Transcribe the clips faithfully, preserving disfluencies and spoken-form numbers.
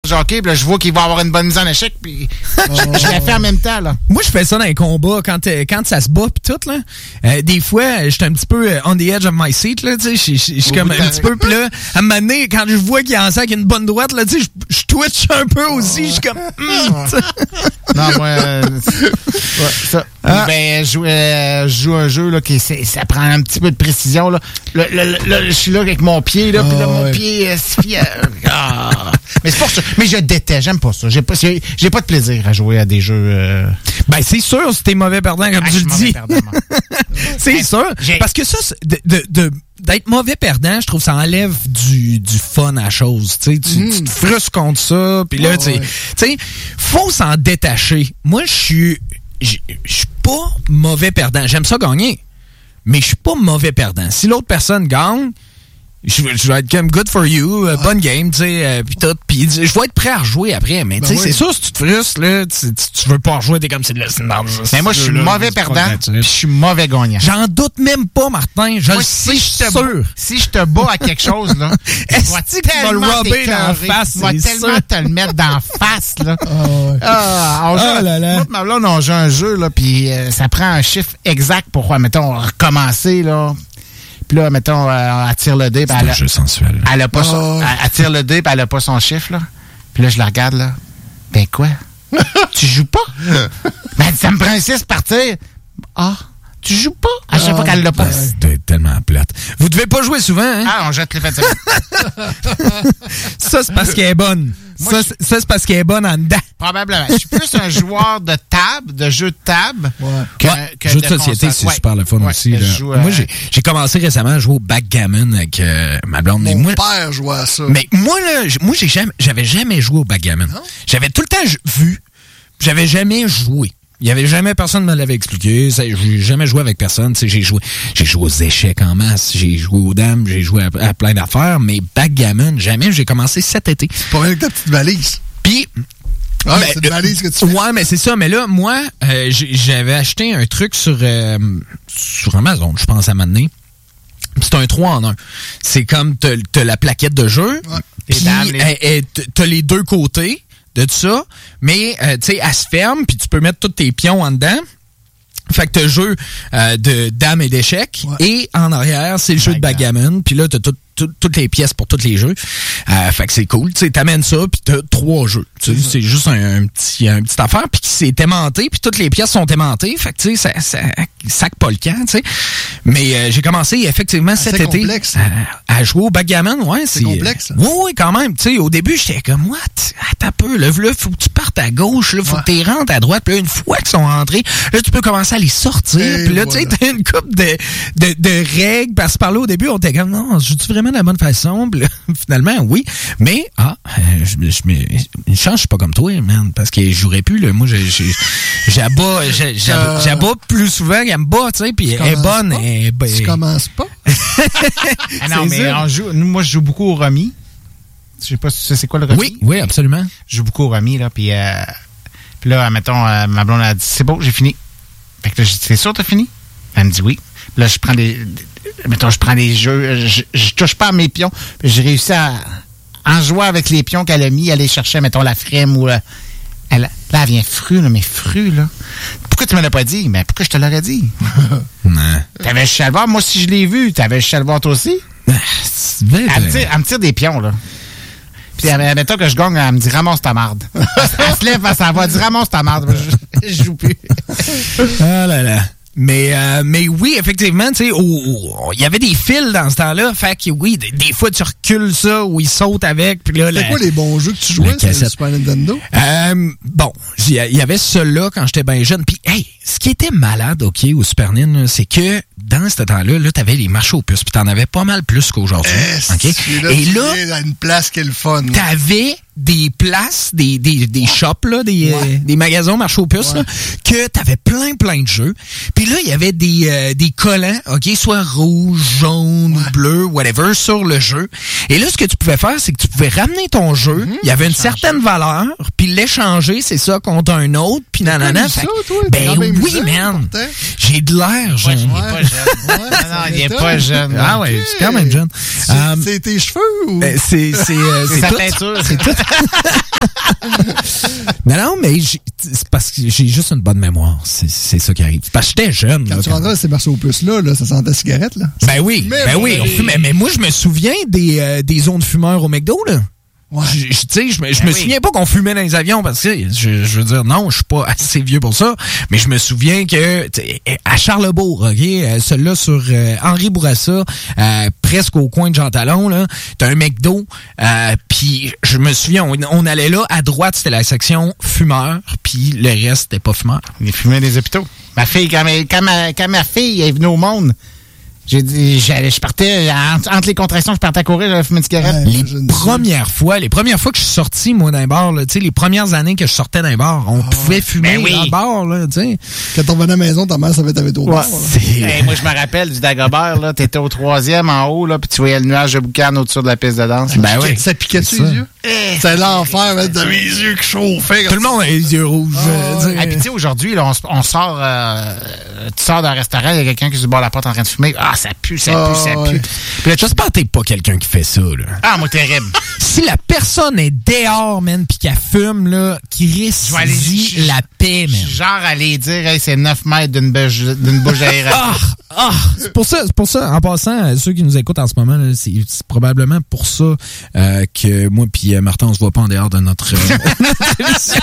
jockey, puis là, je vois qu'il va avoir une bonne mise en échec, puis oh. je, je la fais en même temps, là. Moi, je fais ça dans les combats, quand, quand ça se bat, puis tout, là. Euh, des fois, j'étais un petit peu on the edge of my seat, là, tu sais, je suis comme un petit peu, puis là, à un moment donné, quand je vois qu'il y a un sac, une bonne droite, là, tu sais, je twitch un peu aussi, je suis comme... Mm, non, moi, euh, ouais, ça. Ah. Ben, je joue, euh, je joue un jeu, là, qui, ça prend un petit peu de précision, là. Là, là, là je suis là avec mon pied, là, oh, puis là, mon ouais. pied, euh, euh, ah. Mais c'est pour ça. Mais je déteste, j'aime pas ça. J'ai pas, j'ai, j'ai pas de plaisir à jouer à des jeux. Euh... Ben, c'est sûr, si t'es mauvais perdant, comme ah, tu le dis. C'est ben, sûr. J'ai... Parce que ça, de, de, de, d'être mauvais perdant, je trouve que ça enlève du, du fun à la chose. Tu, mm. tu te frustres contre ça, puis là, oh, tu sais, ouais. faut s'en détacher. Moi, je suis. Je suis pas mauvais perdant. J'aime ça gagner, mais je suis pas mauvais perdant. Si l'autre personne gagne, je, je vais être comme good for you, euh, bonne game, tu sais, euh, puis tout. Puis je vais être prêt à rejouer après. Mais ben tu sais, oui. c'est sûr, si tu te frustres, là, tu, tu veux pas rejouer, t'es comme c'est de la cinéma. Mais moi, je suis mauvais perdant, puis je suis mauvais gagnant. J'en doute même pas, Martin. Je le sais, je suis sûr. Si je te bats à quelque chose, là, est-ce que tu vas le robber dans la face? Je vais tellement te le mettre dans la face, là. Oh, ouais. Ah, on joue, oh là là. Moi, ma blonde, on joue un jeu, là, puis euh, ça prend un chiffre exact pour, mettons, recommencer, là. Puis là, mettons, euh, elle tire le dé. C'est un elle, jeu sensuel. Elle a pas oh. son, elle, elle tire le dé, puis elle a pas son chiffre, là. Puis là, je la regarde, là. Ben quoi? Tu joues pas? Ben, ça me prend un six partir. Ah, tu joues pas? À chaque ah, fois qu'elle l'a pas. C'est tellement plate. Vous devez pas jouer souvent, hein? Ah, on jette les fatigues. Ça, c'est parce qu'elle est bonne. Moi, ça, je... ça, c'est parce qu'elle est bonne en dedans. Probablement. Je suis plus un joueur de table, de jeu de table. Ouais. Que, ouais. que jeu de, de société, console. C'est ouais. super le fun ouais. aussi. Là. Joue, moi, euh... j'ai, j'ai commencé récemment à jouer au backgammon avec euh, ma blonde. Mon moi, père jouait à ça. Mais moi, là, moi, j'ai jamais, j'avais jamais joué au backgammon. Non? J'avais tout le temps vu, j'avais jamais joué. Il y avait jamais personne me l'avait expliqué. J'ai jamais joué avec personne. T'sais, j'ai joué, j'ai joué aux échecs en masse. J'ai joué aux dames. J'ai joué à, à plein d'affaires. Mais backgammon, jamais. J'ai commencé cet été. Pas avec ta petite valise. Puis, ah, ben, c'est une valise que tu fais. Ouais, mais c'est ça. Mais là, moi, euh, j'avais acheté un truc sur euh, sur Amazon, je pense à un moment donné. C'est un trois en un. C'est comme t'as, t'as la plaquette de jeu. Ouais. Puis les... t'as les deux côtés de tout ça, mais euh, tu sais, elle se ferme, puis tu peux mettre tous tes pions en dedans. Fait que t'as le jeu euh, de dames et d'échecs, ouais. et en arrière, c'est le jeu de backgammon, puis là, t'as tout, tout, toutes les pièces pour tous les jeux. Euh, fait que c'est cool, tu sais, t'amènes ça, puis t'as trois jeux. Tu sais, c'est juste un, un petit un petite affaire, puis c'est aimanté, puis toutes les pièces sont aimantées, fait que tu sais, ça, ça sac pas le camp, tu sais. Mais euh, j'ai commencé effectivement cet c'est été complexe, à, à jouer au backgammon, ouais. C'est, c'est complexe. Oui, oui, quand même. Tu sais, au début, j'étais comme, what? Attends un peu, là, là, faut que tu partes à gauche, là, faut ouais. que tu rentres à droite, puis là, une fois qu'ils sont rentrés, là, tu peux commencer à les sortir, puis là, voilà. tu sais, t'as une couple de, de, de règles, parce que par là, au début, on était comme, non, je joue vraiment de la bonne façon, puis là, finalement, oui, mais, ah, je, je, je, une chance, je suis pas comme toi, man, parce que je jouerais plus, là, moi, j'abats, j'abats plus souvent qu'elle me bat, tu sais, puis elle est bonne, elle, elle, tu commences pas? Ah non, mais on joue, nous, moi, je joue beaucoup au Romy. Je sais pas si tu sais c'est quoi le Romy. Oui, oui, absolument. Je joue beaucoup au Romy, là, puis euh, puis là, mettons, euh, ma blonde a dit, c'est bon, j'ai fini. Fait que là, j'ai dit, c'est sûr, t'as fini? Elle me dit oui. Puis là, je prends des, mettons, je prends des jeux, je, je touche pas à mes pions, puis j'ai réussi à, en jouant avec les pions qu'elle a mis, aller chercher, mettons, la frime ou, euh, elle, là, elle vient fru, là, mais fru, là. Pourquoi tu me l'as pas dit? Mais pourquoi je te l'aurais dit? Non. T'avais ché à le voir, moi, si je l'ai vu, t'avais ché à le voir toi aussi? Elle me, tire, elle me tire des pions, là. Puis, mettons que je gagne, elle me dit, ramasse ta marde. Elle se lève, elle s'en va, elle dit, ramasse ta marde. Je, je joue plus. Ah là là. Mais euh, mais oui, effectivement, tu sais, il y avait des fils dans ce temps-là. Fait que oui, des, des fois, tu recules ça ou ils sautent avec. Puis là, c'est quoi les bons jeux que tu jouais sur le Super Nintendo? Euh, bon, il y avait ceux-là quand j'étais bien jeune. Puis, hey, ce qui était malade, OK, au Super Nintendo, c'est que dans ce temps-là, là, t'avais les marchés aux puces. Puis t'en avais pas mal plus qu'aujourd'hui. Eh, OK? Là, et là, à une place qui est le fun. T'avais des places, des, des, des shops, là, des, ouais. euh, des magasins marchés aux puces, ouais. là, que t'avais plein, plein de jeux. Puis là, il y avait des, euh, des collants, OK, soit rouge, jaune, ouais. bleu, whatever, sur le jeu. Et là, ce que tu pouvais faire, c'est que tu pouvais ramener ton jeu, il mmh, y avait une certaine valeur, puis l'échanger, c'est ça, contre un autre, puis nanana. Ça, toi, ben oui, ça, man. Pourtant. J'ai de l'air, jeune. Ouais, il est pas jeune. Ouais, non, non, il est pas jeune. Ah ouais, okay. C'est quand même jeune. C'est, um, c'est tes cheveux ou? C'est, c'est, euh, c'est, c'est sa tout. peinture. C'est tout. Non, non, mais j'ai, c'est parce que j'ai juste une bonne mémoire. C'est, c'est ça qui arrive. Parce que j'étais jeune. Quand là, tu rentrais à ces marchés aux puces-là, là, ça sentait la cigarette, là. Ben oui, mais ben oui, on fumait. Mais moi, je me souviens des, euh, des zones fumeurs au McDo, là. Ouais. Je, je, tu sais, je me, je Ben me oui. souviens pas qu'on fumait dans les avions parce que, je, je veux dire, non, je suis pas assez vieux pour ça, mais je me souviens que, t'sais, à Charlebourg, ok, euh, celui-là sur euh, Henri Bourassa, euh, presque au coin de Jean Talon, là, t'as un McDo, euh, puis je me souviens, on, on allait là, à droite, c'était la section fumeur, puis le reste, c'était pas fumeur. Les fumeurs des hôpitaux. Ma fille, quand, ma, quand, ma, quand ma fille est venue au monde, j'ai dit, j'allais, je partais, entre, entre les contractions, je partais à courir, j'allais fumer une cigarette. Ouais. Les je ne premières fois, les premières fois que je suis sorti, moi, d'un bar, tu sais, les premières années que je sortais d'un bar, on pouvait fumer Ben oui. dans le bar, là, tu sais. Quand on revenait à la maison, ta mère savait que t'avais au bar. là. Hey, moi, je me rappelle du Dagobert, là. T'étais au troisième en haut, là, puis tu voyais le nuage de boucan au-dessus de la piste de danse. Ben oui. Ça piquait-tu C'est les ça. yeux? C'était l'enfer, mais t'avais les yeux qui chauffaient. Tout le monde a les yeux rouges. euh, tu sais. Ah, puis tu sais, aujourd'hui, là, on, s- on sort, euh, tu sors d'un restaurant, il y a quelqu'un qui se bat la porte en train de fumer. Ah, ça pue, ça Ah, pue, ça ouais. pue. Puis là, j'espère que t'es pas quelqu'un qui fait ça, là. Ah, moi, terrible. Si la personne est dehors, man, pis qu'elle fume, là, qui risque Je vais aller- je- la paix, Je man. suis genre aller dire, hey, c'est neuf mètres d'une bouche, d'une bouche aérienne. Ah! Ah! C'est pour ça, c'est pour ça, en passant, euh, ceux qui nous écoutent en ce moment, là, c'est, c'est probablement pour ça euh, que moi puis euh, Martin, on se voit pas en dehors de notre, euh, notre émission.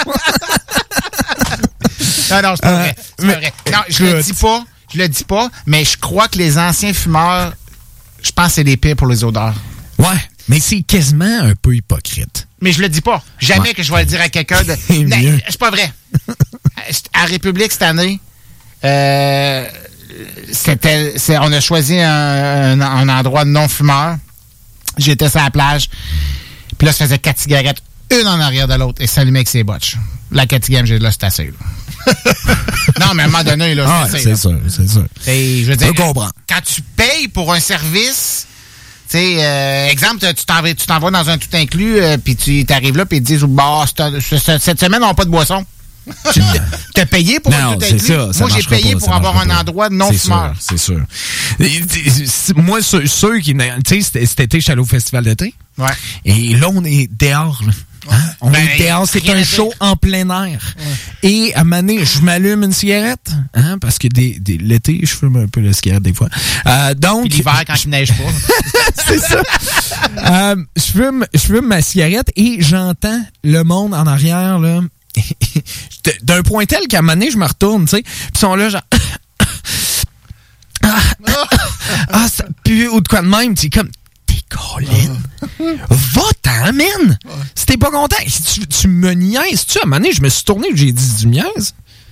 Non, non, c'est pas Euh, vrai. C'est mais- pas vrai. Non, je le écoute. dis pas. Je le dis pas, mais je crois que les anciens fumeurs, je pense que c'est les pires pour les odeurs. Ouais, mais c'est quasiment un peu hypocrite. Mais je le dis pas. Jamais Ouais. que je vais le dire à quelqu'un de. C'est Non, mieux. c'est pas vrai. À République cette année, euh, c'était, c'est, on a choisi un, un, un endroit non fumeur. J'étais sur la plage. Puis là, ça faisait quatre cigarettes, une en arrière de l'autre, et ça allumait avec ses botches. La quatrième, j'ai dit là, c'est assez. Là. Non, mais à un moment donné, là, Ah, c'est assez. c'est là. sûr, c'est sûr. Et je veux dire, Je comprends. quand tu payes pour un service, tu sais, euh, exemple, tu t'en vas, tu t'en vas dans un tout inclus, euh, puis tu t'arrives là, puis ils te disent, bah, cette, cette- cette semaine, on n'a pas de boisson. Tu t'as payé pour Non, un tout c'est inclus. ça. ça Moi, j'ai marchera payé pas, pour ça avoir marchera un pas. endroit non C'est fumeur. sûr, C'est sûr. Et, c'est- Moi, ceux, ceux qui... Tu sais, cet- cet été, je suis allé au festival d'été. Ouais. Et là, on est dehors, là. Hein? On Ben, est dehors, c'est rien un à show dire. en plein air. Et à un moment donné, je m'allume une cigarette, hein, parce que des, des- l'été, je fume un peu la cigarette des fois. Euh, donc, Puis l'hiver, quand il neige pas. c'est ça. Euh, je fume, je fume ma cigarette et j'entends le monde en arrière, là. D'un point tel qu'à un moment donné, je me retourne, tu sais. Puis ils sont là, genre. ah, ah, ça pue ou de quoi de même. C'est comme. T'es Colin. Va-t'en, man. Si t'es pas content, si tu, tu me niaises-tu? À un moment donné, je me suis tourné et j'ai dit du niaise.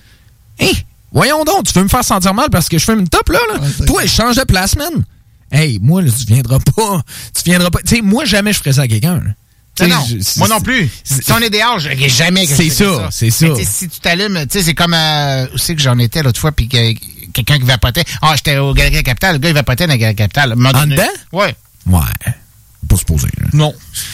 Hé, voyons donc, tu veux me faire sentir mal parce que je fume une top, là? là? Ouais, Toi, change de place, man. Hey, moi, là, tu viendras pas. Tu viendras pas. Tu sais, moi, jamais je ferais ça à quelqu'un, là. Non, non, Je- moi non plus. c'est- Si on est dehors, je regarde jamais que C'est je fais ça, c'est ça. Mais tu sais, si tu t'allumes, tu sais, c'est comme, euh, où c'est que j'en étais l'autre fois, puis que quelqu'un qui vapotait. Ah, j'étais au Galerie Capitale, le gars, il vapotait dans la Galerie Capitale. En dedans? Ouais. Ouais. Pas supposé, là. Non.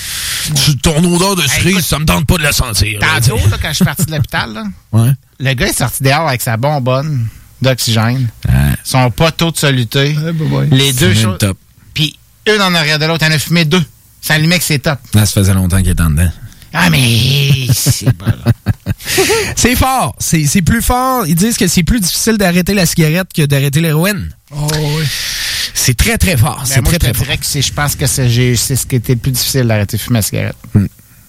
Tu- Ton odeur de cerise, écoute, ça me tente pas de la sentir. là, Tantôt, tu sais. là, quand je suis parti de l'hôpital, là, Ouais. le gars est sorti dehors avec sa bonbonne d'oxygène, Ouais. son poteau de soluté, Eh, bah, ouais. les deux C'est choses. top. Puis une en arrière de l'autre, elle en a fumé deux. Ça allumait que c'est top. Là, ça faisait longtemps qu'il était en dedans. Ah, mais c'est bon, là. C'est fort. C'est c'est plus fort. Ils disent que c'est plus difficile d'arrêter la cigarette que d'arrêter l'héroïne. Oh, oui. C'est très, très fort. Ben, C'est moi, très, je te très fort. dirais que c'est, je pense que c'est, j'ai- c'est ce qui était le plus difficile d'arrêter de fumer la cigarette. Hmm.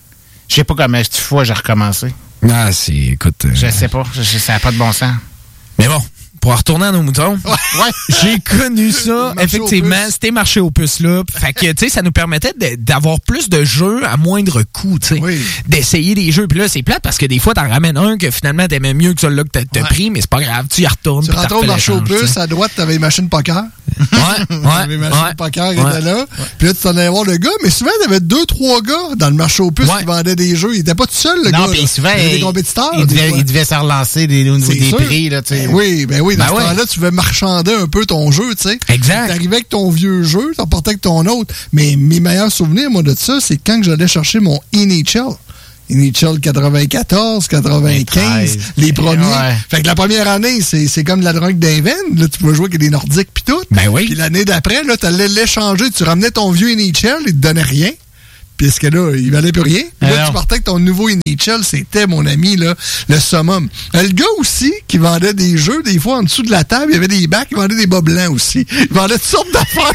Je sais pas combien de fois j'ai recommencé. Ah, c'est... Écoute... euh, Je sais pas. Je- je- ça n'a pas de bon sens. Mais bon, pour retourner à nos moutons... Ouais. J'ai connu ça, Marché aux effectivement. puces. C'était marché aux puces, là. Fait que, tu sais, ça nous permettait de- d'avoir plus de jeux à moindre coût, tu sais. Oui. D'essayer des jeux. Puis là, c'est plate parce que des fois, t'en ramènes un que finalement, t'aimais mieux que celui-là que t'as t'as Ouais. pris, mais c'est pas grave. Tu y retournes. Tu puis t'as rentres au refait marché aux l'échange, tu puces, sais. à droite, t'avais les machines poker. Ouais, ouais. T'avais les machines ouais, poker qui ouais. étaient là. Puis là, tu t'en allais voir le gars, mais souvent, t'avais deux, trois gars dans le marché aux puces Ouais. qui vendaient des jeux. Il était pas tout seul, le Non, gars. puis là. souvent, il y avait il, des compétiteurs. il des devait, fois. il devait se relancer des, au niveau C'est des sûr. prix, là, tu sais. Ben oui, ben oui. Dans Ben ce ouais. temps-là, tu veux marchander un peu ton jeu, tu sais. Exact. T'arrivais avec ton vieux jeu, t'en partais avec ton autre. Mais mes meilleurs souvenirs, moi, de ça, c'est quand que j'allais chercher mon N H L. N H L quatre-vingt-quatorze, quatre-vingt-quinze, les premiers. Ouais. Fait que la première année, c'est c'est comme de la drogue d'invent. Là, tu pouvais jouer avec des Nordiques pis tout. Ben oui. Puis l'année d'après, là, t'allais l'échanger, tu ramenais ton vieux N H L, il te donnait rien. puisque là, il valait plus rien. Puis là, Alors. tu partais avec ton nouveau N H L, c'était, mon ami, là, le summum. Euh, le gars aussi, qui vendait des jeux, des fois, en dessous de la table, il y avait des bacs, il vendait des bas blancs aussi. Il vendait toutes sortes d'affaires.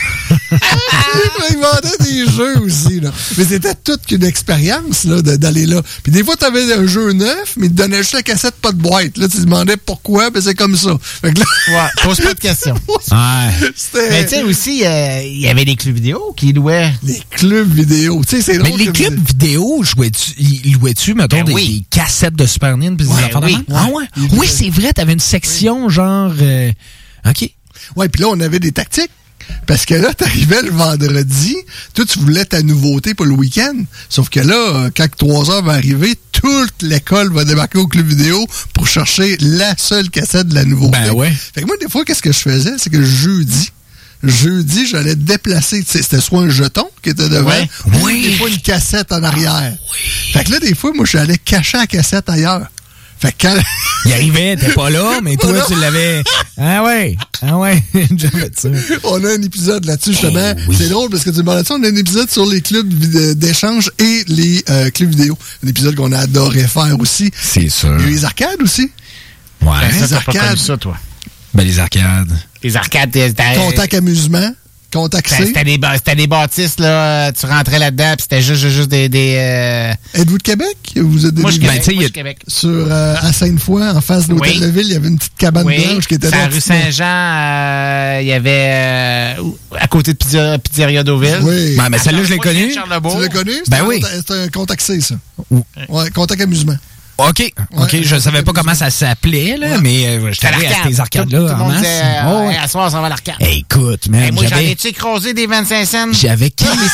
Il vendait des jeux aussi, là. Mais c'était toute qu'une expérience, là, de, d'aller là. Puis des fois, t'avais un jeu neuf, mais il te donnait juste la cassette, pas de boîte. Là, tu te demandais pourquoi, ben c'est comme ça. Fait que là, Ouais, pose pas de questions. Ouais. c'était... Mais tu sais aussi, euh, il y avait des clubs vidéo qui louaient. Les clubs vidéo. Tu sais, c'est Mais drôle les que clubs vous- vidéo, jouais-tu, ils louaient-tu, mettons, Ben des, oui. des cassettes de Super Nintendo pis des Ouais, affaires de oui. même? Ah ouais? Ils Oui, louaient. c'est vrai, t'avais une section genre... euh, OK. Ouais, puis là, on avait des tactiques. Parce que là, t'arrivais le vendredi, toi, tu voulais ta nouveauté pour le week-end. Sauf que là, euh, quand trois heures va arriver, toute l'école va débarquer au club vidéo pour chercher la seule cassette de la nouveauté. Ben ouais. Fait que moi, des fois, qu'est-ce que je faisais? C'est que jeudi, jeudi, j'allais déplacer. Tu sais, c'était soit un jeton qui était devant, Ouais. ou Oui. des fois une cassette en arrière. Fait que là, des fois, moi, j'allais cacher la cassette ailleurs. Fait que quand... Il arrivait, t'es pas là, mais toi, tu l'avais... Ah ouais, ah ouais, j'avais ça. On a un épisode là-dessus, justement. Eh oui. C'est drôle parce que tu me parlais de ça. On a un épisode sur les clubs vid- d'échange et les euh, clubs vidéo. Un épisode qu'on a adoré faire aussi. C'est sûr. Il y a eu les arcades aussi. Ouais. Ben, ça, les t'as pas arcades. connu ça, toi. Ben, les arcades. Les arcades, c'était... Contact amusement. Contact C'était C. c'était des, ba- c'était des bâtisses, là. Tu rentrais là-dedans, puis c'était juste, juste, juste des... des euh... Êtes-vous de Québec? Vous êtes de Moi, je suis Ben, Québec. tu sais, moi, il y a- je suis Québec. Sur, euh, à Sainte-Foy, en face de l'hôtel Oui. de ville, il y avait une petite cabane Oui, blanche qui était c'est là. à rue Saint-Jean, euh, il y avait... euh, à côté de Pizzeria, Pizzeria Deauville. Oui. Ben, mais celle-là, je l'ai Moi, viens de connue. Charlebourg. Tu l'as connu? Ben C'était un oui. contact- C'était un Contact C, ça. Ou- Ouais, Contact amusement. OK, OK, Ouais. je savais pas comment ça s'appelait, là, Ouais. mais euh, j'étais C'était allé à l'arcade. ces arcades-là Tout, tout le en monde masse. disait, euh, Oh, ouais. hey, à soir, on s'en va à l'arcade. Hey, écoute, man, Hey, moi, j'en j'avais... ai-tu écrasé des vingt-cinq cents? J'avais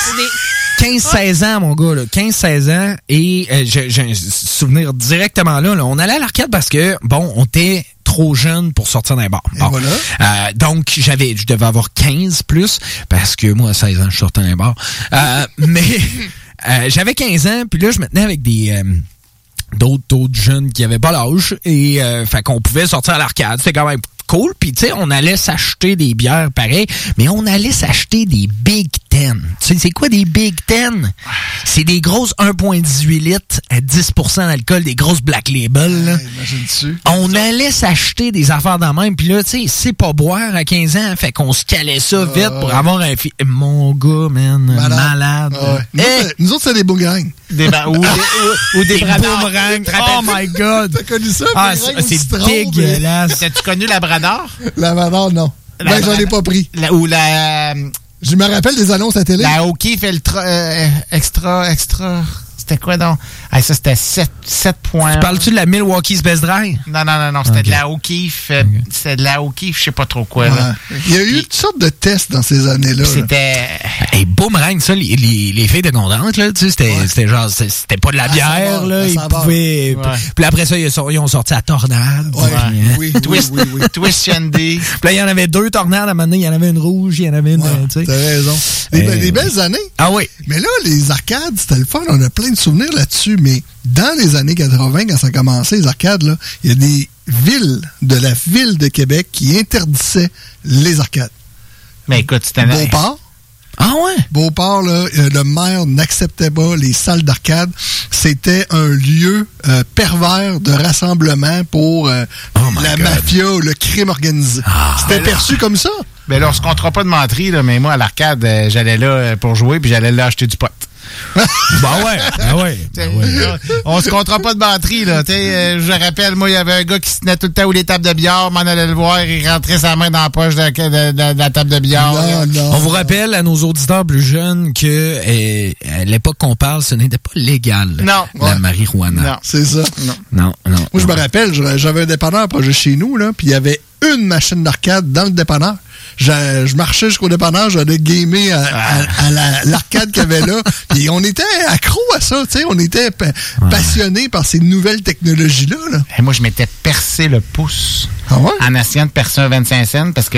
quinze seize ans, mon gars, là. quinze seize ans. Et euh, j'ai j'ai un souvenir directement là, là. On allait à l'arcade parce que, bon, on était trop jeune pour sortir d'un bar. Et Bon. voilà. Euh, donc, j'avais, je devais avoir quinze plus, parce que moi, à seize ans, je sortais d'un bar. Euh, mais euh, j'avais quinze ans, puis là, je me tenais avec des... Euh, d'autres d'autres jeunes qui avaient pas l'âge et euh, fait qu'on pouvait sortir à l'arcade, c'était quand même cool, puis tu sais on allait s'acheter des bières pareil, mais on allait s'acheter des Big Ten. Tu sais c'est quoi des Big Ten? C'est des grosses un virgule dix-huit litres à dix pour cent d'alcool, des grosses Black Label là. Hey, imagine-tu. On allait s'acheter des affaires dans même, puis là, tu sais, c'est pas boire à quinze ans, fait qu'on se calait ça vite Ah, pour ouais. avoir un fi- Mon gars, man, malade. malade. Ah ouais. Nous, Eh, autres, nous autres, c'est des boomerangs. Des ba- ou, des, ou, ou des des bras boomerangs. Oh my God. T'as connu ça? Ah, boomerang c'est au c'est citron, dégueulasse. T'as-tu connu Labrador? mais- La Vador, non. La- Ben, j'en ai pas pris. La- ou la... euh, Je me rappelle des annonces à télé. La O'Keeffe Ultra... euh, extra... Extra... C'était quoi donc? Ah, ça, c'était sept points. Parles-tu de la Milwaukee's Best Dry? Non, non, non, non. C'était Ok. de la O'Keeffe. euh, C'était de la O'Keeffe, je sais pas trop quoi. Ouais. Là. Il y a eu toutes sortes de tests dans ces années-là. Puis là. C'était... Hey, boomerang, ça, les, les, les filles de contente, là, tu sais, c'était, Ouais. c'était genre, c'était c'était pas de la Ah, ça bière, va, là, ah, ils ça va. pouvaient... Ouais. Puis après ça, ils, sont- ils ont sorti à Tornade. Ouais, puis, hein. oui, oui, Twist, oui, oui. Twist Shandy. Puis là, il y en avait deux Tornades, à un moment donné, il y en avait une rouge, il y en avait une, Ouais, euh, tu sais. t'as raison. Des, Eh, be- des oui. belles années. Ah oui. Mais là, les arcades, c'était le fun. On a plein de souvenirs là-dessus. Mais dans les années quatre-vingt, quand ça a commencé, les arcades, là, il y a des villes de la ville de Québec qui interdisaient les arcades. Mais écoute, c'était... Beauport. Ah ouais? Beauport, là, euh, le maire n'acceptait pas les salles d'arcade. C'était un lieu euh, pervers de rassemblement pour euh, Oh my la God. mafia ou le crime organisé. Ah. C'était perçu comme ça. Mais là, on se comptera pas de menterie, là, mais moi, à l'arcade, euh, j'allais là euh, pour jouer, puis j'allais là acheter du pot. Ben ouais, ben ouais. T'sais, Ben ouais. là, on se comptera pas de menterie, là. T'sais, euh, je rappelle, moi, il y avait un gars qui se tenait tout le temps où les tables de billard, m'en allait le voir, il rentrait sa main dans la poche de, la- de- de- de la table de billard. là. Non, non. On vous rappelle à nos auditeurs plus jeunes que euh, à l'époque qu'on parle, ce n'était pas légal. Non. La Ouais. marijuana. Non. C'est ça. Non. Non, non. Moi, je me rappelle, je- j'avais un dépanneur proche de chez nous, là, puis il y avait une machine d'arcade dans le dépanneur. Je, je marchais jusqu'au dépanneur, j'allais gamer à, à- à la- l'arcade qu'il y avait là. Puis on était accro à ça, tu sais. On était pa- passionnés par ces nouvelles technologies-là. Là. Et moi, je m'étais percé le pouce Ah ouais? en essayant de percer un vingt-cinq cents parce que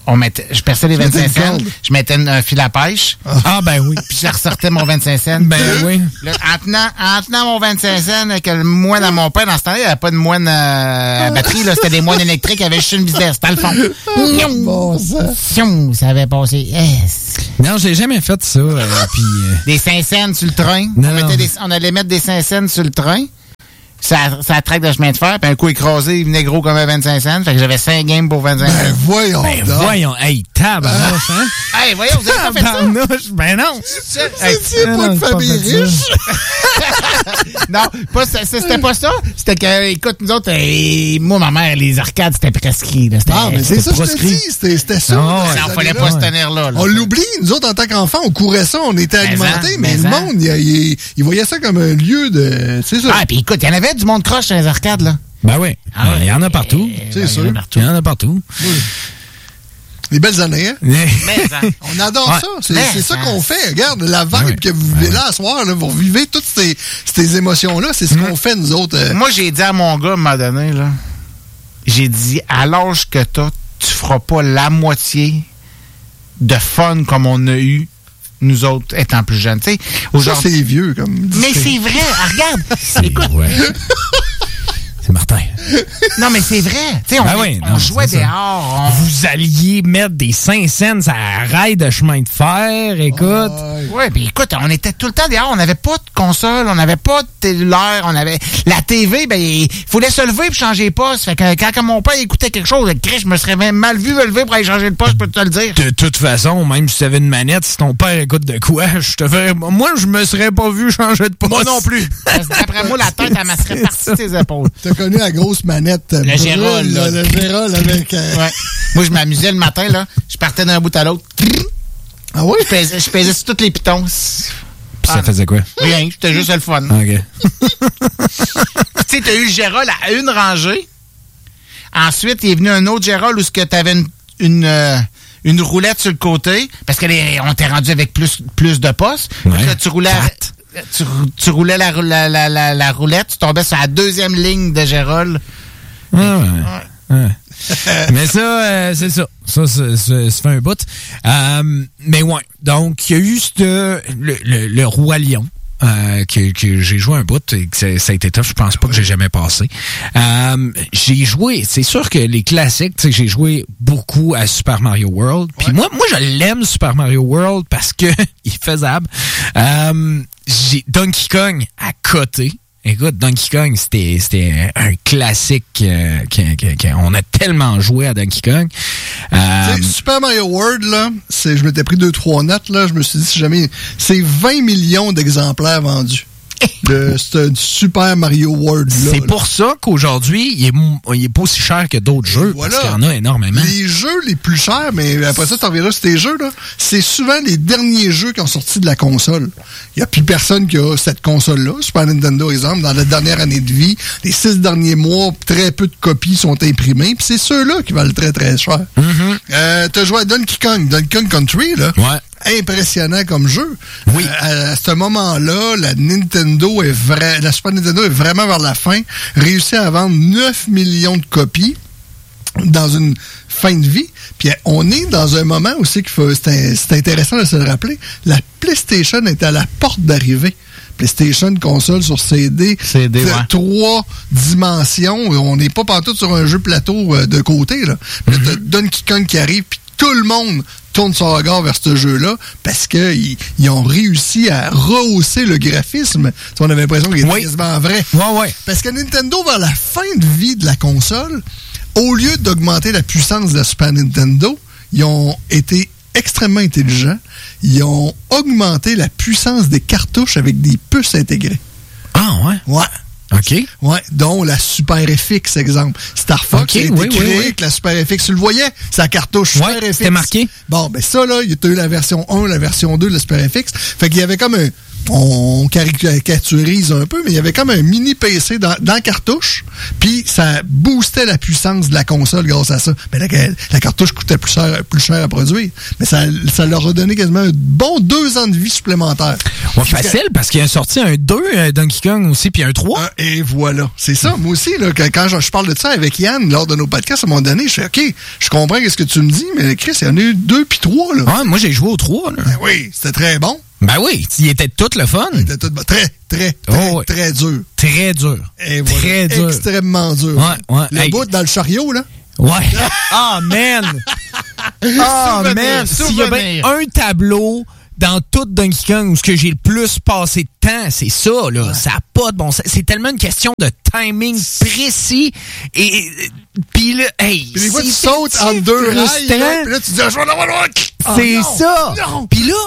on mettait, je perçais les vingt-cinq cents, je mettais une, un fil à pêche. Ah, ah ben oui. Puis je ressortais mon vingt-cinq cents. Ben oui. Là, en, tenant, en tenant mon vingt-cinq cents avec le moine à mon père, dans ce temps-là, il n'y avait pas de moine euh, à batterie, là, c'était des moines électriques, il y avait juste une vitesse, c'était le fond. Bon, ça. Ça avait passé. Yes. Non, j'ai jamais fait ça. Euh, puis, euh... Des cinq cents sur le train. Non, on, mettait des, on allait mettre des cinq cents sur le train. Ça, ça traque de chemin de fer, puis un coup écrasé, il venait gros comme un vingt-cinq cents. Fait que j'avais cinq games pour vingt-cinq cents. Ben voyons. Ben donc. voyons. Hey, tabarnouche, hein? Hey, voyons, vous avez pas fait ça? Tabarnouche, ben non. C'est pas une famille riche. Non, pas, c'était pas ça. C'était que, écoute, nous autres, euh, moi, ma mère, les arcades, c'était prescrit. Là, Ah, mais c'est ça que je te dis. C'était, c'était ça. Non, il fallait pas se tenir là. là on l'oublie. Nous autres, en tant qu'enfants, on courait ça, on était alimentés, mais, mais le monde, il, il, il voyait ça comme un lieu de... C'est ça. Ah, puis écoute, il y en avait du monde croche dans les arcades, là. Ben oui. Ah, il y en a partout. Euh, c'est ben, sûr. Il y en a partout. Il y en a partout. Oui. Les belles années, hein? Mais, hein. On adore ouais. ça. C'est, Mais, c'est ça hein. qu'on fait. Regarde, la vibe ouais. que vous vivez là à soir, là, vous revivez toutes ces, ces émotions-là. C'est ce mmh. qu'on fait, nous autres. Euh... Moi, j'ai dit à mon gars, à un moment donné, là, j'ai dit, à l'âge que t'as, tu feras pas la moitié de fun comme on a eu, nous autres, étant plus jeunes. Tu sais, ça, c'est vieux, comme... Mais c'est vrai. Regarde. C'est Écoute. ouais. C'est Martin. Non, mais c'est vrai. Tu sais, on, ben oui, on non, jouait dehors. On... Vous alliez mettre des cinq cents à rail de chemin de fer, écoute. Oh, ouais, puis écoute, on était tout le temps dehors. On n'avait pas de console, on n'avait pas de cellulaire, on avait... La T V, ben, il fallait se lever pour changer les postes. Fait que quand, quand mon père écoutait quelque chose, je me serais même mal vu me lever pour aller changer le poste, je peux te le dire. De toute façon, même si tu avais une manette, si ton père écoute de quoi, je te ferais... Moi, je me serais pas vu changer de poste. Moi non plus. D'après moi, la tête, elle me serait partie de tes épaules. T'as connu la grosse manette. Le Gérald, là. Le Gérald avec... Euh... Ouais. Moi, je m'amusais le matin, là. Je partais d'un bout à l'autre. Ah oui? Je pesais, je pesais sur tous les pitons. Puis ça faisait quoi? Rien, c'était juste le fun. OK. Tu sais, t'as eu le Gérald à une rangée. Ensuite, il est venu un autre Gérald où tu avais une, une, euh, une roulette sur le côté. Parce qu'on t'est rendu avec plus, plus de postes. Ouais. Là, tu roulais... Tu, tu roulais la, la, la, la, la roulette, tu tombais sur la deuxième ligne de Gérald. Ah ouais. ouais. Mais ça, euh, c'est ça. Ça, ça, ça, ça fait un bout. Euh, mais ouais. Donc, il y a eu ce, le, le, le Roi Lion. Euh, que, que j'ai joué un bout et que ça, ça a été tough. Je pense pas que j'ai jamais passé. Euh, j'ai joué, c'est sûr que les classiques, tu sais, j'ai joué beaucoup à Super Mario World. Puis ouais. moi, moi, je l'aime Super Mario World parce que il est faisable. Euh, j'ai Donkey Kong à côté. Écoute, Donkey Kong, c'était c'était un classique euh, qu'on a tellement joué à Donkey Kong. Euh, Super Mario World, là, c'est, je m'étais pris deux, trois notes, là, je me suis dit, si jamais, c'est vingt millions d'exemplaires vendus. De ce Super Mario World là. C'est pour ça qu'aujourd'hui, il est, il est pas aussi cher que d'autres jeux, voilà. Parce qu'il y en a énormément. Les jeux les plus chers, mais après ça, tu reviendras sur tes jeux, là, c'est souvent les derniers jeux qui ont sorti de la console. Il n'y a plus personne qui a cette console-là. Super Nintendo, exemple, dans la dernière année de vie, les six derniers mois, très peu de copies sont imprimées, puis c'est ceux-là qui valent très, très cher. Mm-hmm. Euh, t'as joué à Donkey Kong, Donkey Kong Country, là. Ouais. Impressionnant comme jeu. Oui. Euh, à ce moment-là, la Nintendo est vrai, la Super Nintendo est vraiment vers la fin, réussi à vendre neuf millions de copies dans une fin de vie. Puis on est dans un moment aussi qu'il faut, c'est, c'est intéressant de se le rappeler. La PlayStation est à la porte d'arrivée. PlayStation console sur C D, C D de ouais. trois dimensions. On n'est pas pantoute sur un jeu plateau de côté, là. Mm-hmm. T'as Donkey Kong qui arrive, puis tout le monde tourne son regard vers ce jeu-là parce qu'ils ils ont réussi à rehausser le graphisme. T'sais, on avait l'impression qu'il était oui. quasiment vrai. Ouais, ouais. Parce que Nintendo, vers la fin de vie de la console, au lieu d'augmenter la puissance de la Super Nintendo, ils ont été extrêmement intelligents. Ils ont augmenté la puissance des cartouches avec des puces intégrées. Ah, ouais? Ouais. OK. Ouais, dont la Super F X, exemple. Star Fox okay, a été oui, créé oui, oui. avec la Super F X. Tu le voyais? Sa cartouche ouais, Super F X. C'était marqué. Bon, ben ça, là, il y a eu la version un, la version deux de la Super F X. Fait qu'il y avait comme un, on caricaturise un peu, mais il y avait comme un mini P C dans, dans la cartouche, puis ça boostait la puissance de la console grâce à ça. Mais la, la cartouche coûtait plus cher, plus cher à produire, mais ça, ça leur a donné quasiment un bon deux ans de vie supplémentaire. Ouais, facile, parce qu'il a sorti un deux, un Donkey Kong aussi, puis un trois. Un, et voilà, c'est ça. Moi aussi, là, quand, quand je, je parle de ça avec Yann lors de nos podcasts, à un moment donné, je fais OK, je comprends ce que tu me dis, mais Chris, il y en a eu deux puis trois. Là. Ouais, moi j'ai joué au trois. Là. Ben oui, c'était très bon. Ben oui, il était tout le fun. Il était tout très, très, très, oh, ouais. très dur. Très dur. Et voilà, très dur. Extrêmement dur. Ouais, ouais. Le hey. bout dans le chariot, là. Ouais. Ah, oh, man. Ah, oh, man. S'il y avait un tableau dans tout Donkey Kong où ce que j'ai le plus passé de temps, c'est ça, là. Ouais. Ça n'a pas de bon sens. C'est tellement une question de timing précis. Et, et puis là, hey. Puis des fois, tu sautes en deux rails. Puis là, tu dis, je vais l'avoir. C'est oh, ça. Puis là,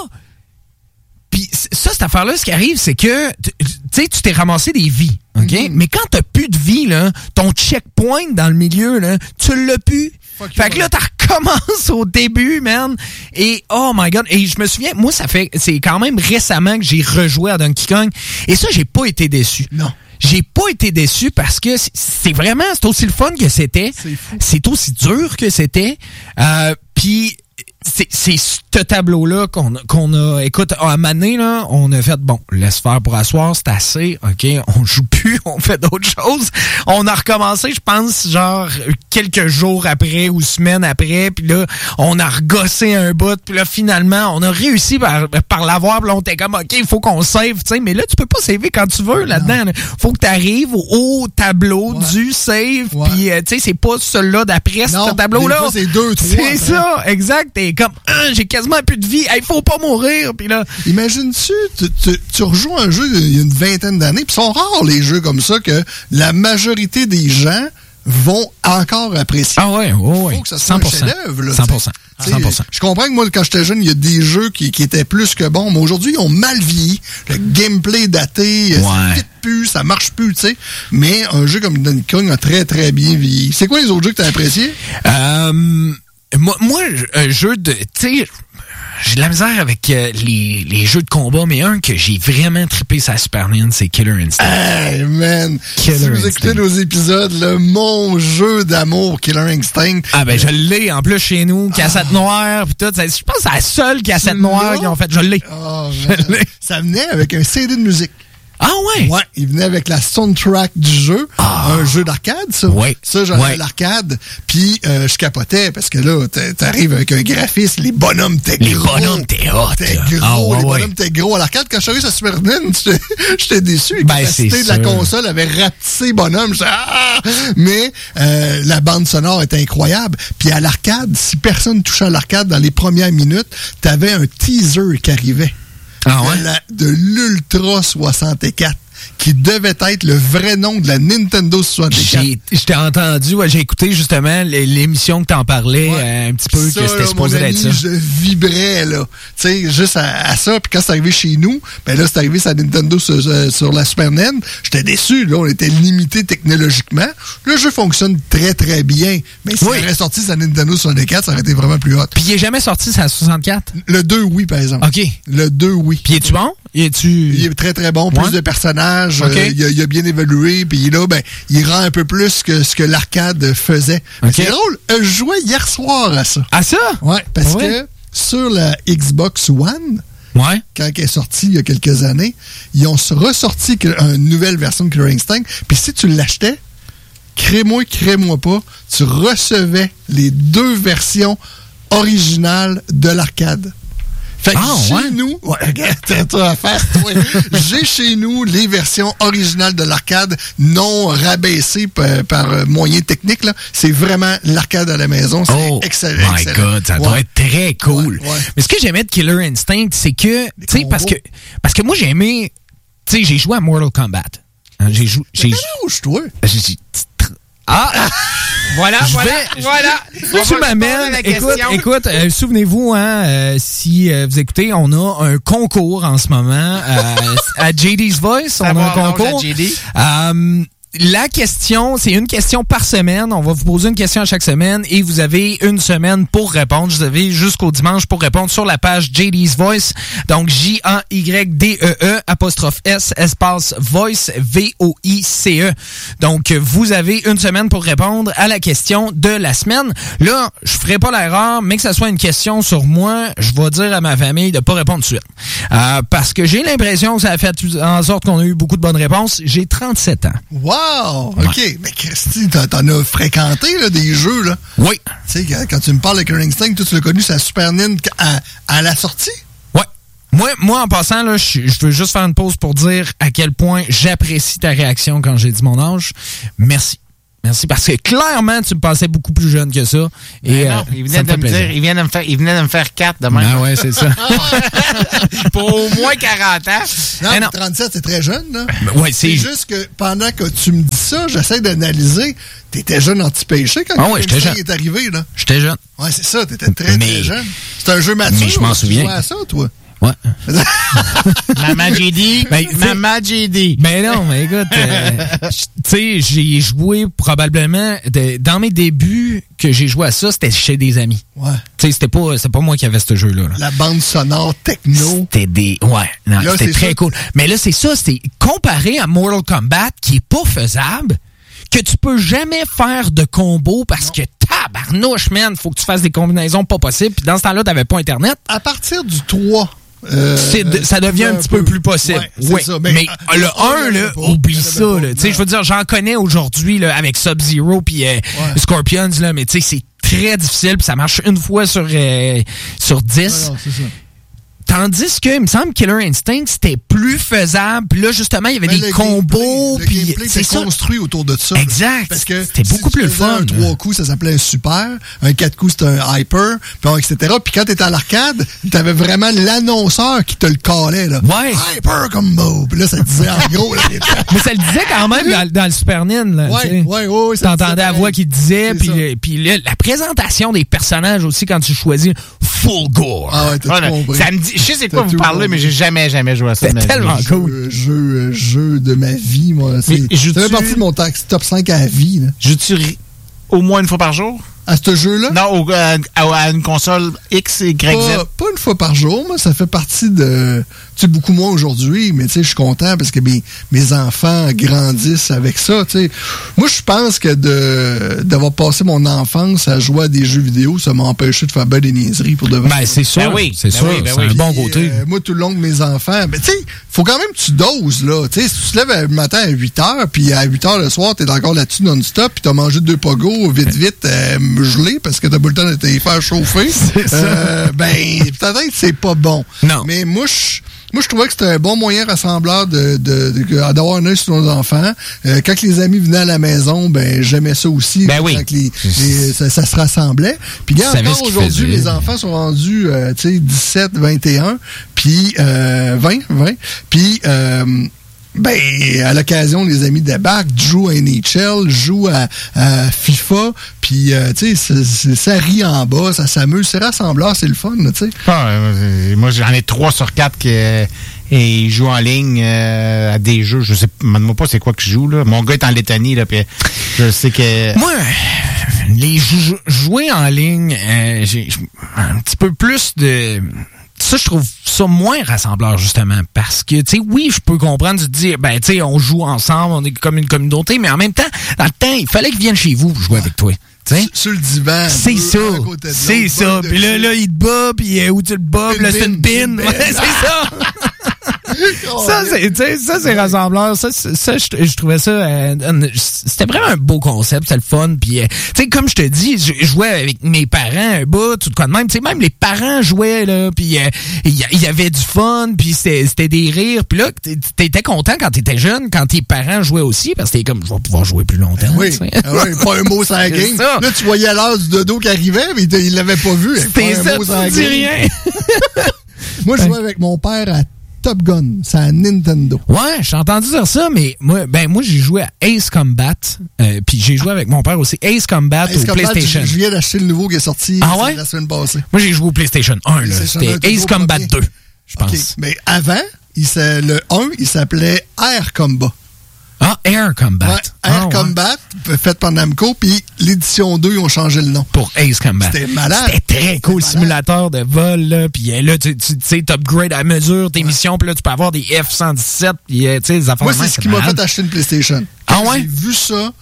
puis ça, cette affaire-là, ce qui arrive, c'est que, tu sais, tu t'es ramassé des vies, OK? Mm-hmm. Mais quand t'as plus de vie, là, ton checkpoint dans le milieu, là, tu l'as plus. Fuck fait you, que là, t'as recommences au début, man. Et, oh my God. Et je me souviens, moi, ça fait, c'est quand même récemment que j'ai rejoué à Donkey Kong. Et ça, j'ai pas été déçu. Non. J'ai pas été déçu parce que c'est vraiment, c'est aussi le fun que c'était. C'est fou. C'est aussi dur que c'était. Euh, puis, c'est, c'est ce tableau-là qu'on, qu'on a... Écoute, à un moment donné, là, on a fait, bon, laisse faire pour asseoir, c'est assez, OK, on joue plus, on fait d'autres choses. On a recommencé, je pense, genre, quelques jours après ou semaines après, puis là, on a regossé un bout, puis là, finalement, on a réussi par, par l'avoir, puis là, on était comme, OK, il faut qu'on save, tu sais, mais là, tu peux pas saver quand tu veux, là-dedans. Là. Faut que tu arrives au haut tableau ouais. du save, ouais. puis, euh, tu sais, c'est pas celui-là d'après, non, ce tableau-là. Fois, c'est deux, trois. C'est ça, exact, t'es comme, ah, j'ai quasiment plus de vie, il hey, faut pas mourir, puis là... Imagine-tu, tu, tu, tu rejoues un jeu il y a une vingtaine d'années, puis sont rares les jeux comme ça que la majorité des gens vont encore apprécier. Ah ouais, ouais, ouais. Faut que ça soit un chef-d'œuvre, là, cent pour cent. cent pour cent. Je comprends que moi, quand j'étais jeune, il y a des jeux qui, qui étaient plus que bons, mais aujourd'hui, ils ont mal vieilli. Le gameplay daté, ouais. ça fit plus, ça marche plus, tu sais. Mais un jeu comme Donkey Kong a très, très bien vieilli. C'est quoi les autres jeux que t'as appréciés? Euh... Moi, moi, un jeu de... Tu sais, j'ai de la misère avec euh, les, les jeux de combat, mais un que j'ai vraiment trippé sur la Super Nintendo, c'est Killer Instinct. Hey, man! Killer si vous Instinct. écoutez nos épisodes, là, mon jeu d'amour, Killer Instinct. Ah ben, je l'ai, en plus, chez nous, cassette ah. noire, pis tout. Je pense que c'est la seule cassette noire qu'ils ont faite. Je l'ai. Oh, je l'ai. Ça venait avec un C D de musique. Ah ouais? Ouais, il venait avec la soundtrack du jeu, ah. un jeu d'arcade, ça. Ouais. Ça, j'en ouais. ai l'arcade, puis euh, je capotais, parce que là, t'arrives avec un graphisme, les bonhommes t'es gros. Les bonhommes t'es hot. T'es gros, ah, ouais, les ouais. bonhommes t'es gros. À l'arcade, quand je suis arrivé sur Super Nintendo, j'étais déçu. La ben, capacité de la console avait rapetissé bonhomme. J'étais, ah! Mais euh, la bande sonore était incroyable. Puis à l'arcade, si personne touchait à l'arcade dans les premières minutes, t'avais un teaser qui arrivait. Ah ouais? De, la, de l'Ultra soixante-quatre. Qui devait être le vrai nom de la Nintendo soixante-quatre. J'ai, je t'ai entendu, ouais, j'ai écouté justement l'émission que t'en parlais, ouais. euh, un petit peu, ça, que c'était là, supposé mon ami, d'être ça. Je vibrais, là. Tu sais, juste à, à ça. Puis quand c'est arrivé chez nous, ben là, c'est arrivé sur la Nintendo sur, sur la Super Nintendo. J'étais déçu, là. On était limité technologiquement. Le jeu fonctionne très, très bien. Mais s'il oui. aurait sorti sa Nintendo soixante-quatre, ça aurait été vraiment plus hot. Puis il est jamais sorti sa soixante-quatre? Le deux, oui, par exemple. OK. Le deux, oui. Puis es-tu bon? Es-tu... Il est très, très bon. Plus ouais. de personnages. Okay. Euh, il, a, il a bien évolué. Puis là, ben, il rend un peu plus que ce que l'arcade faisait. Okay. C'est drôle. Je jouais hier soir à ça. À ça? Ouais, parce ouais. que sur la Xbox One, ouais. quand elle est sortie il y a quelques années, ils ont ressorti une nouvelle version de Killer Instinct. Puis si tu l'achetais, crée-moi, crée-moi pas, tu recevais les deux versions originales de l'arcade. Fait que ah, chez ouais. nous, ouais, regarde, toi à faire, toi. J'ai chez nous les versions originales de l'arcade, non rabaissées par, par moyen technique, là. C'est vraiment l'arcade à la maison. C'est oh, excellent. My excellent. God, ça ouais. doit être très cool. Ouais, ouais. Mais ce que j'aimais de Killer Instinct, c'est que, tu sais, parce que, parce que moi, j'ai aimé, tu sais, j'ai joué à Mortal Kombat. Hein, j'ai joué, j'ai joué. toi? J'ai, ah! Voilà, je voilà, vais, voilà. Tu m'amènes. Écoute, écoute, euh, souvenez-vous, hein, euh, si euh, vous écoutez, on a un concours en ce moment euh, à J D's Voice. On a un concours. J D. Euh, la question, c'est une question par semaine. On va vous poser une question à chaque semaine et vous avez une semaine pour répondre. Vous avez jusqu'au dimanche pour répondre sur la page J D's Voice. Donc, J A Y D E E, apostrophe S, espace Voice, V O I C E. Donc, vous avez une semaine pour répondre à la question de la semaine. Là, je ferai pas l'erreur, mais que ça soit une question sur moi, je vais dire à ma famille de pas répondre tout de suite. Euh, parce que j'ai l'impression que ça a fait en sorte qu'on a eu beaucoup de bonnes réponses. J'ai trente-sept ans. Wow! OK. Ouais. Mais Christy, t'en, t'en as fréquenté là, des jeux, là? Oui. Tu sais, quand tu me parles de Killer Instinct, toi, tu l'as connu sur la Super Nintendo à, à la sortie? Ouais. Moi, moi en passant, là, je, je veux juste faire une pause pour dire à quel point j'apprécie ta réaction quand j'ai dit mon âge. Merci. Merci, parce que clairement, tu me pensais beaucoup plus jeune que ça. Et, non, euh, il venait de me plaisir. dire, il venait de me faire, il venait de me faire quatre demain. Ah ouais, c'est ça. Pour au moins quarante ans. Non, mais non. trente-sept, c'est très jeune, là. Ouais, c'est... c'est juste que pendant que tu me dis ça, j'essaie d'analyser. T'étais jeune anti-péché quand ah ouais, j'étais jeune. est arrivé, là. J'étais jeune. Ouais, c'est ça, t'étais très, mais... très jeune. C'est un jeu mature. Mais je m'en souviens. Tu jouais à ça, toi? Ouais. Maman J D. Ben, Maman J D. Ben non, mais écoute, euh, tu sais, j'ai joué probablement, de, dans mes débuts que j'ai joué à ça, c'était chez des amis. Ouais. Tu sais, c'était pas, c'était pas moi qui avais ce jeu-là. Là. La bande sonore techno. C'était des, ouais, non, là, c'était très ça. cool. Mais là, c'est ça, c'était comparé à Mortal Kombat, qui est pas faisable, que tu peux jamais faire de combo parce non. que tabarnouche, man, faut que tu fasses des combinaisons pas possibles. Puis dans ce temps-là, t'avais pas Internet. À partir du trois... Euh, c'est, ça devient un, un petit peu, peu plus possible. Ouais, oui. Ça. Mais, mais euh, le un, là, pas, oublie ça. Là. Je veux dire, j'en connais aujourd'hui là, avec Sub-Zero puis euh, ouais. Scorpions, là, mais tu sais, c'est très difficile puis ça marche une fois sur, euh, sur dix. Ouais, non, c'est ça. Tandis que, il me semble, Killer Instinct, c'était plus faisable. Puis là, justement, il y avait mais des le combos. Gameplay, puis le gameplay c'est était construit autour de ça. Exact. Parce que c'était si beaucoup tu plus le fun. Un trois coups, ça s'appelait un super. Un quatre coups, c'était un hyper. Puis et cetera. Puis quand t'étais à l'arcade, t'avais vraiment l'annonceur qui te le calait. Là. Ouais. Hyper combo. Puis là, ça disait en gros. Là, mais ça le disait quand même dans, dans le Super Nintendo. Ouais, ouais, ouais. T'entendais la voix qui te disait. Puis, puis là, la présentation des personnages aussi quand tu choisis full gore. Ah ouais, t'as voilà. tout compris. Ça me dit, je sais c'est quoi vous parlez, mais j'ai jamais, jamais joué à ça. C'est tellement jeu, cool. Jeu, jeu de ma vie, moi. C'est, ça fait partie de mon top cinq à vie. Là. Joues-tu au moins une fois par jour? À ce jeu-là? Non, au, à, à une console X et Y Z. Pas, pas une fois par jour, moi. Ça fait partie de... Tu sais, beaucoup moins aujourd'hui, mais tu sais, je suis content parce que mes, mes enfants grandissent avec ça, tu sais. Moi, je pense que de d'avoir passé mon enfance à jouer à des jeux vidéo, ça m'a empêché de faire ben des niaiseries pour devant. Ben, c'est sûr. Ben oui, c'est ben sûr. Oui, ben c'est oui. un bon Puis, côté. Euh, moi, tout le long de mes enfants, ben, tu sais, faut quand même que tu doses, là. Tu sais, si tu te lèves le matin à huit heures, puis à huit heures le soir, t'es encore là-dessus non-stop, puis t'as mangé deux pogos vite, vite, euh, gelés, parce que t'as pas le temps de te faire chauffer. C'est ça. Euh, ben, peut-être que c'est pas bon. Non. Mais moi, je... Moi, je trouvais que c'était un bon moyen rassembleur de, de, de, d'avoir un œil sur nos enfants. Euh, quand les amis venaient à la maison, ben j'aimais ça aussi. Ben oui. Quand les, les, ça, ça se rassemblait. Puis regarde, encore aujourd'hui, mes enfants sont rendus, euh, tu sais, dix-sept, vingt et un, puis euh, vingt, vingt. Puis... Euh, ben, à l'occasion, les amis débarquent, jouent à N H L, jouent à, à FIFA, puis, euh, tu sais, ça, ça rit en bas, ça s'amuse, c'est rassembleur, c'est le fun, tu sais. Ah, moi, j'en ai trois sur quatre qui et ils jouent en ligne euh, à des jeux. Je sais, demande-moi pas c'est quoi que je joue, là. Mon gars est en Lettonie, là, puis je sais que... Moi, les jou- jouer en ligne, euh, j'ai un petit peu plus de... Ça, je trouve ça moins rassembleur, justement, parce que, tu sais, oui, je peux comprendre de dire, ben, tu sais, on joue ensemble, on est comme une communauté, mais en même temps, dans le temps, il fallait qu'ils viennent chez vous pour jouer avec toi. T'sais? Sur le divan. C'est ça. C'est ça. Puis là, là, il te bat, puis euh, où tu le bats, là, c'est une pin. Ouais, c'est ça. ça, c'est, t'sais, ça, c'est rassembleur. Ça, ça je, je trouvais ça... Euh, c'était vraiment un beau concept. C'était le fun. Puis, euh, tu sais, comme je te dis, je jouais avec mes parents un bout, tout quoi de même. Tu sais, même les parents jouaient, là. Puis, il euh, y, y avait du fun. Puis, c'était, c'était des rires. Puis là, t'étais content quand t'étais jeune, quand tes parents jouaient aussi, parce que t'es comme, je vais pouvoir jouer plus longtemps. Oui. Ah oui, pas un mot sans la game. Là, tu voyais l'heure du dodo qui arrivait, mais il l'avait pas vu. C'était ça, tu dis rien. Moi, je jouais avec mon père à Top Gun, c'est à Nintendo. Ouais, j'ai entendu dire ça, mais moi, ben moi j'ai joué à Ace Combat, euh, puis j'ai joué avec mon père aussi Ace Combat Ace au Combat, PlayStation. Je viens d'acheter le nouveau qui est sorti ah ouais? la semaine passée. Moi j'ai joué au PlayStation un, là. C'était Ace Combat premier. deux, je pense. Okay. Mais avant, il le un, il s'appelait Air Combat. Ah, Air Combat. Ouais, Air ah, Combat, ouais. Fait par Namco, puis l'édition deux, ils ont changé le nom. Pour Ace Combat. C'était malade. C'était très cool, simulateur de vol, là, puis là, tu sais, t'upgrades à mesure tes ouais. missions, puis là, tu peux avoir des F cent dix-sept, puis tu sais, des affaires. Moi, c'est ce qui m'a fait acheter une PlayStation. Ah ouais? J'ai vu ça.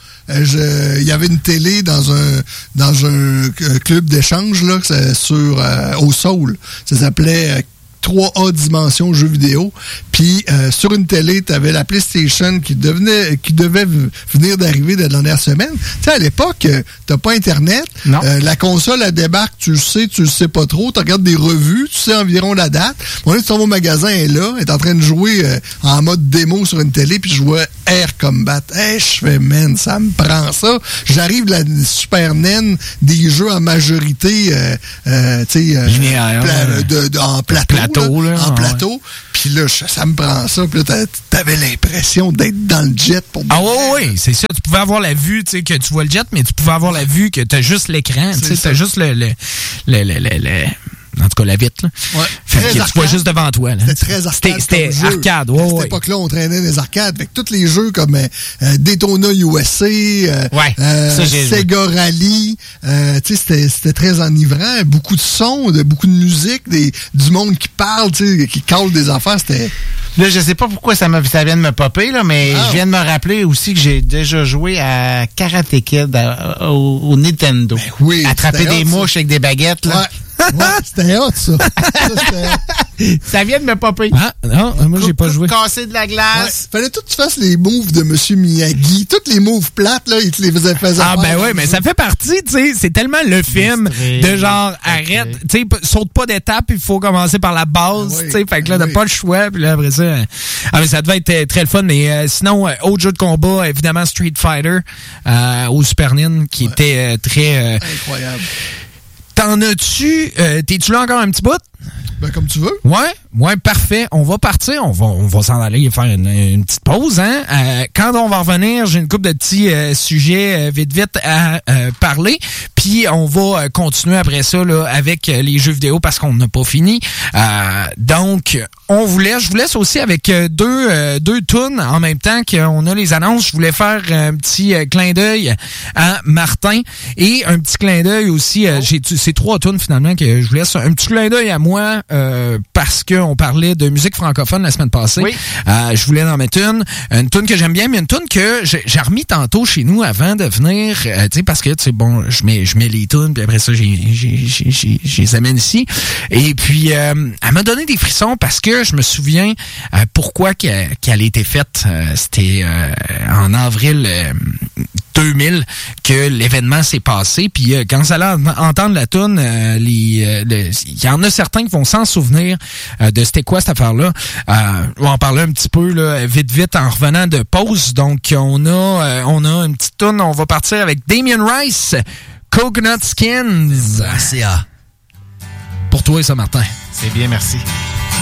Il y avait une télé dans un dans un club d'échange là sur euh, au Soul. Ça s'appelait euh, trois A Dimension jeux vidéo. Puis euh, sur une télé, tu avais la PlayStation qui devenait qui devait v- venir d'arriver de la dernière semaine. Tu sais, à l'époque, euh, t'as pas Internet. Non. Euh, la console, elle débarque, tu le sais, tu le sais pas trop. Tu regardes des revues, tu sais environ la date. Bon, là, tu vas au magasin, elle est là, elle est en train de jouer euh, en mode démo sur une télé, puis je vois Air Combat. Hey, je fais, man, ça me prend ça. J'arrive de la Super N E N, des jeux en majorité, euh, euh, tu sais, euh, linéaire, pla- de, de, en plateau. plateau là, là, en ouais. plateau. Puis là, ça me prend ça. Puis là, t'avais l'impression d'être dans le jet. Pour ah oui, oui, c'est ça. Tu pouvais avoir la vue, tu sais, que tu vois le jet, mais tu pouvais avoir la vue que t'as juste l'écran. Tu sais, t'as juste le... le, le, le, le, le en tout cas, la vitre, là. Ouais. Fait que tu vois juste devant toi, là. C'était très arcade. C'était arcade, ouais, à cette ouais. époque-là, on traînait des arcades avec tous les jeux comme euh, Daytona U S A, euh, ouais, euh, ça, j'ai Sega joué. Rally. Euh, tu sais, c'était, c'était très enivrant. Beaucoup de sons, de, beaucoup de musique, des, du monde qui parle, tu sais, qui cale des affaires. C'était... Là, je sais pas pourquoi ça, me, ça vient de me popper, là, mais ah. je viens de me rappeler aussi que j'ai déjà joué à Karate Kid à, au, au Nintendo. Ben oui, attraper des hot, mouches ça. avec des baguettes, là. Ouais. Ouais, c'était hot, ça. ça, c'était... ça vient de me popper. Ah, non, moi, j'ai pas joué. Casser de la glace. Ouais. Fallait tout que tu fasses les moves de M. Miyagi. Toutes les moves plates, là, il te les faisait faire. Ah, ben oui, mais ça fait partie, tu sais. C'est tellement le film de genre, arrête, tu sais, saute pas d'étape, il faut commencer par la base, ah, oui. tu sais. Fait que là, t'as oui. pas le choix, puis là, après ça. Ah, mais ça devait être très le fun. Mais euh, sinon, euh, autre jeu de combat, évidemment, Street Fighter euh, au Super N E N, qui ouais. était euh, très. Euh, incroyable. T'en as-tu, euh, t'es-tu là encore un petit bout? Ben, comme tu veux. Ouais, ouais, parfait. On va partir, on va, on va s'en aller faire une, une petite pause, hein. Euh, quand on va revenir, j'ai une couple de petits euh, sujets euh, vite vite à euh, parler. Puis on va euh, continuer après ça là avec euh, les jeux vidéo parce qu'on n'a pas fini. Euh, donc on vous laisse, je vous laisse aussi avec euh, deux euh, deux tunes en même temps qu'on a les annonces. Je voulais faire un petit euh, clin d'œil à Martin et un petit clin d'œil aussi. Euh, j'ai c'est trois tunes finalement que je vous laisse un petit clin d'œil à moi. Euh, parce qu'on parlait de musique francophone la semaine passée. Oui. Euh, je voulais en mettre une. Une tune que j'aime bien, mais une tune que j'ai, j'ai remis tantôt chez nous avant de venir. Euh, tu sais, parce que, tu sais, bon, je mets, je mets les tunes, puis après ça, j'ai, j'ai, j'ai, j'ai, j'ai les amène ici. Et puis, euh, elle m'a donné des frissons parce que je me souviens euh, pourquoi qu'elle, qu'elle a été faite. Euh, c'était euh, en avril euh, deux mille que l'événement s'est passé. Puis euh, quand vous allez entendre la tune, euh, les, euh, il y en a certains qui vont s'en souvenir euh, de c'était quoi cette affaire-là. Euh, on va en parler un petit peu là, vite vite en revenant de pause. Donc on a euh, on a une petite tune. On va partir avec Damien Rice, Coconut Skins. C A. Pour toi et ça, Martin. C'est bien, merci.